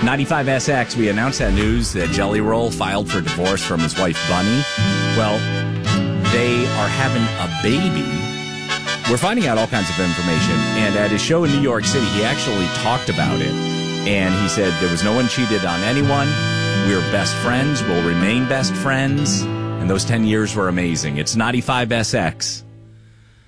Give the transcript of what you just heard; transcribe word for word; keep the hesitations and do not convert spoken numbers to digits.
ninety-five S X, we announced that news that Jelly Roll filed for divorce from his wife, Bunny. Well, they are having a baby. We're finding out all kinds of information. And at his show in New York City, he actually talked about it. And he said there was no one cheated on anyone. We're best friends. We'll remain best friends. And those ten years were amazing. It's ninety-five S X.